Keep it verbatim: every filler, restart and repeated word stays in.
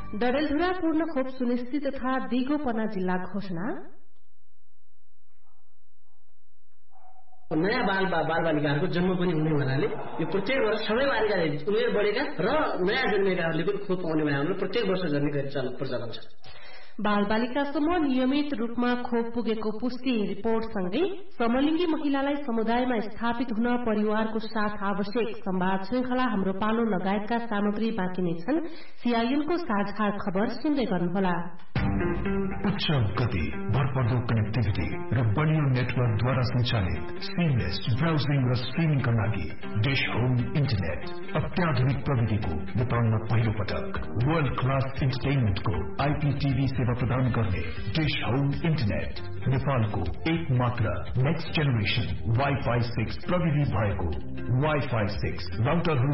डडेलधुरा पूर्ण खोप सुनिश्चित तथा दिगोपना जिल्ला घोषणा। नयाँ बाल बाल बालिकाहरूको जन्म पनि हुने हुनाले यो प्रत्येक वर्ष सबै बालिका उमेर बढेका र नयाँ जन्मेकाहरूले पनि खोप पाउने भएकोले प्रत्येक वर्ष गर्ने गरी प्रचलन छ। बाल बालिका समूह नियमित रूपमा खोप पुगेको पुष्टि रिपोर्टसँगै समलिङ्गी महिलालाई समुदायमा स्थापित हुन परिवारको साथ आवश्यक संवाद श्रृंखला हाम्रो पालो लगायतका सामग्री बाँकी नै छन्। सीआईएनको साझा खबर सुन्दै गर्नुहोला। उच्च गति, भरपर्दो कनेक्टिभिटी र बलियो नेटवर्कद्वारा सञ्चालित सीमलेस ब्राउजिङ र स्ट्रिमिङका लागि डिश होम इन्टरनेट अत्याधुनिक प्रविधिको नेपालमा पहिलो पटक वर्ल्ड क्लास इन्टरटेनमेन्टको आईपीटीभी सेवा प्रदान गर्ने डिश होम इन्टरनेट नेपालको एक मात्र नेक्स्ट जेनेरेसन वाइफाई सिक्स प्रविधि भएको वाइफाई सिक्स राउटरहरू